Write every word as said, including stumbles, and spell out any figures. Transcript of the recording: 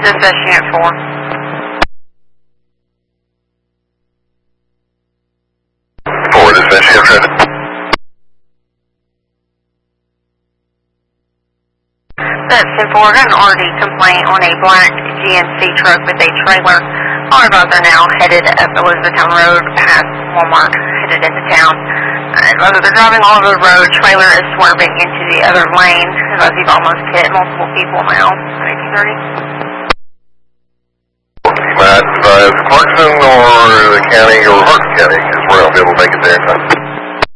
Dispatch Unit four. four, dispatch, you have traffic. That's ten four, got an R D complaint on a black G M C truck with a trailer. All of us are now headed up Elizabethtown Road past Walmart, headed into town. Uh, they're driving all over the road, trailer is swerving into the other lane, as he's almost hit multiple people now. eighteen thirty. Matt, advise Clarkson or the county or Hart County is where I'll be able to make it there in time.